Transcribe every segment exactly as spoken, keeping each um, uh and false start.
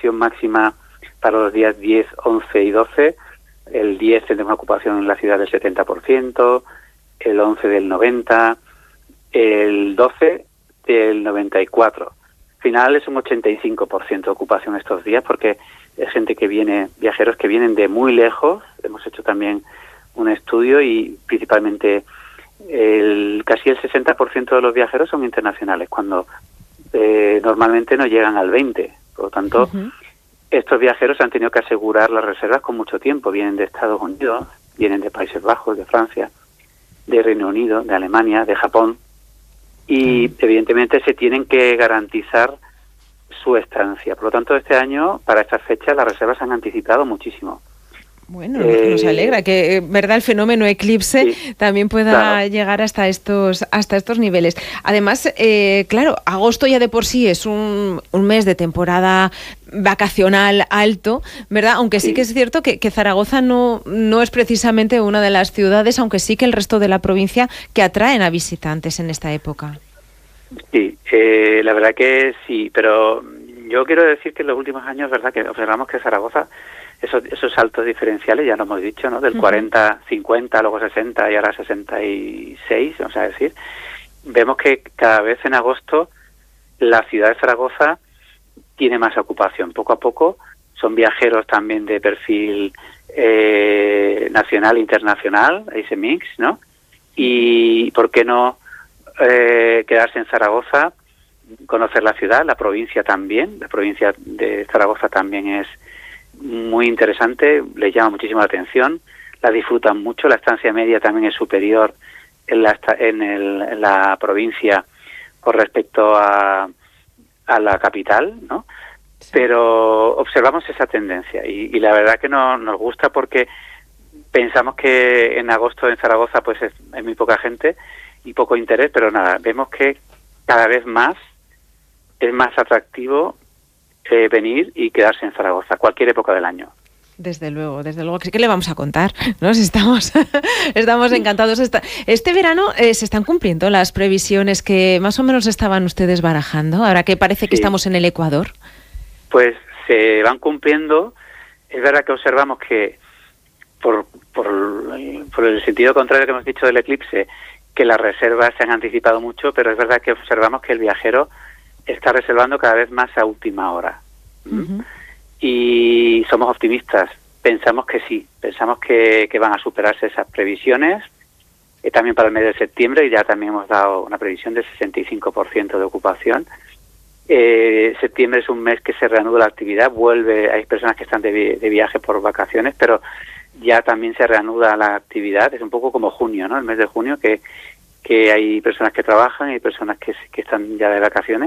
ocupación máxima para los días diez, once y doce. El diez tendremos una ocupación en la ciudad del setenta por ciento, el once del noventa por ciento, el doce del noventa y cuatro por ciento. Al final es un ochenta y cinco por ciento de ocupación estos días, porque es gente que viene, viajeros que vienen de muy lejos. Hemos hecho también un estudio y principalmente el casi el sesenta por ciento de los viajeros son internacionales, cuando eh, normalmente no llegan al veinte por ciento. Por lo tanto, uh-huh. estos viajeros han tenido que asegurar las reservas con mucho tiempo. Vienen de Estados Unidos, vienen de Países Bajos, de Francia, de Reino Unido, de Alemania, de Japón, y uh-huh. evidentemente se tienen que garantizar su estancia. Por lo tanto, este año, para estas fechas, las reservas han anticipado muchísimo. Bueno, eh, nos alegra que, verdad, el fenómeno eclipse sí, también pueda claro. llegar hasta estos hasta estos niveles. Además, eh, claro, agosto ya de por sí es un, un mes de temporada vacacional alto, ¿verdad? Aunque sí, sí que es cierto que, que Zaragoza no, no es precisamente una de las ciudades, aunque sí que el resto de la provincia, que atraen a visitantes en esta época. Sí, eh, la verdad que sí, pero yo quiero decir que en los últimos años, verdad, que observamos que Zaragoza, esos, esos saltos diferenciales, ya lo hemos dicho, ¿no? Del uh-huh. cuarenta, cincuenta, luego sesenta y ahora sesenta y seis, o sea, es decir, vemos que cada vez en agosto la ciudad de Zaragoza tiene más ocupación. Poco a poco son viajeros también de perfil eh, nacional, internacional, ese mix, ¿no? Y ¿por qué no eh, quedarse en Zaragoza, conocer la ciudad, la provincia también? La provincia de Zaragoza también es muy interesante, les llama muchísimo la atención, la disfrutan mucho, la estancia media también es superior en la, en el, en la provincia con respecto a, a la capital, ¿no? Sí. Pero observamos esa tendencia y, y la verdad que no, nos gusta, porque pensamos que en agosto en Zaragoza pues es, hay muy poca gente y poco interés, pero nada, vemos que cada vez más es más atractivo eh, venir y quedarse en Zaragoza, cualquier época del año. Desde luego, desde luego. ¿Qué le vamos a contar? Nos estamos, estamos encantados. Este verano eh, se están cumpliendo las previsiones que más o menos estaban ustedes barajando, ahora que parece que sí. estamos en el Ecuador. Pues se van cumpliendo. Es verdad que observamos que, por, por, por el sentido contrario que hemos dicho del eclipse, que las reservas se han anticipado mucho, pero es verdad que observamos que el viajero está reservando cada vez más a última hora. Uh-huh. Y somos optimistas, pensamos que sí, pensamos que, que van a superarse esas previsiones, eh, también para el mes de septiembre, y ya también hemos dado una previsión de sesenta y cinco por ciento de ocupación. Eh, septiembre es un mes que se reanuda la actividad, vuelve, hay personas que están de, vi- de viaje por vacaciones, pero ya también se reanuda la actividad. Es un poco como junio, ¿no? El mes de junio, que, que hay personas que trabajan y hay personas que, que están ya de vacaciones.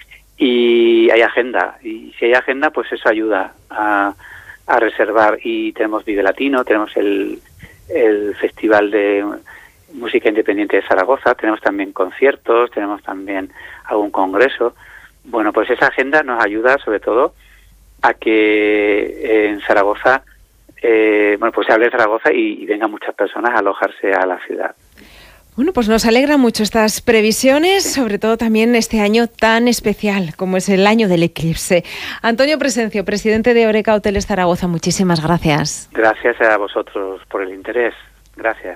Y hay agenda, y si hay agenda, pues eso ayuda a, a reservar. Y tenemos Vive Latino, tenemos el, el Festival de Música Independiente de Zaragoza, tenemos también conciertos, tenemos también algún congreso. Bueno, pues esa agenda nos ayuda sobre todo a que en Zaragoza, eh, bueno, pues se hable de Zaragoza y, y vengan muchas personas a alojarse a la ciudad. Bueno, pues nos alegra mucho estas previsiones, sobre todo también este año tan especial como es el año del eclipse. Antonio Presencio, presidente de Oreca Hoteles Zaragoza, muchísimas gracias. Gracias a vosotros por el interés. Gracias.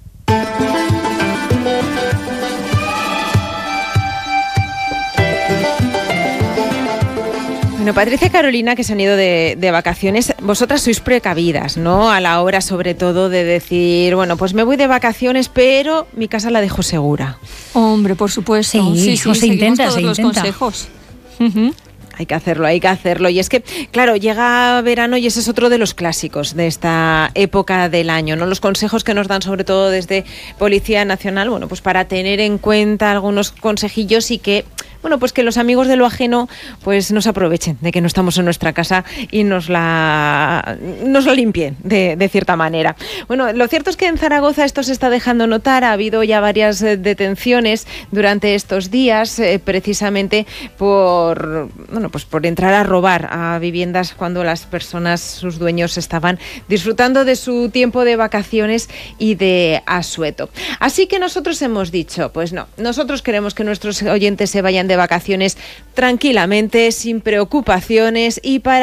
Bueno, Patricia y Carolina, que se han ido de, de vacaciones, vosotras sois precavidas, ¿no? A la hora, sobre todo, de decir, bueno, pues me voy de vacaciones, pero mi casa la dejo segura. Hombre, por supuesto. Sí, sí, sí, se intenta, todos se los intenta. consejos. Uh-huh. Hay que hacerlo, hay que hacerlo. Y es que, claro, llega verano y ese es otro de los clásicos de esta época del año, ¿no? Los consejos que nos dan, sobre todo desde Policía Nacional, bueno, pues para tener en cuenta algunos consejillos y que, bueno, pues que los amigos de lo ajeno pues nos aprovechen de que no estamos en nuestra casa y nos la, nos la limpien de, de cierta manera. Bueno, lo cierto es que en Zaragoza esto se está dejando notar. Ha habido ya varias eh, detenciones durante estos días, eh, precisamente por, bueno, pues por entrar a robar a viviendas cuando las personas, sus dueños, estaban disfrutando de su tiempo de vacaciones y de asueto. Así que nosotros hemos dicho, pues no, nosotros queremos que nuestros oyentes se vayan de vacaciones tranquilamente, sin preocupaciones y para